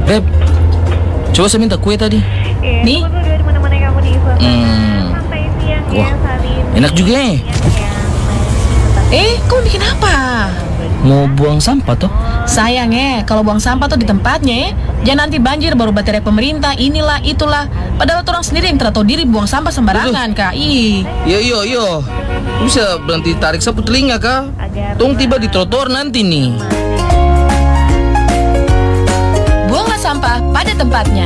Beb, coba saya minta kue tadi. Nih. Wah, enak juga ya. Kamu bikin apa? Mau buang sampah toh? Sayang kalau buang sampah tuh di tempatnya jangan nanti banjir baru baterai pemerintah, inilah, itulah. Padahal orang sendiri yang tahu diri buang sampah sembarangan, Kak. Yo. Bisa berhenti tarik sapu telinga, Kak? Tong tiba di trotoar nanti nih. Buanglah sampah pada tempatnya.